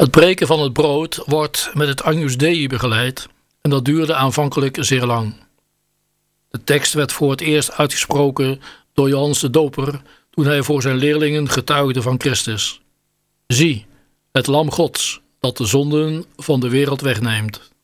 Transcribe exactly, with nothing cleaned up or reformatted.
Het breken van het brood wordt met het Agnus Dei begeleid en dat duurde aanvankelijk zeer lang. De tekst werd voor het eerst uitgesproken door Johannes de Doper toen hij voor zijn leerlingen getuigde van Christus. Zie, het lam Gods, dat de zonden van de wereld wegneemt.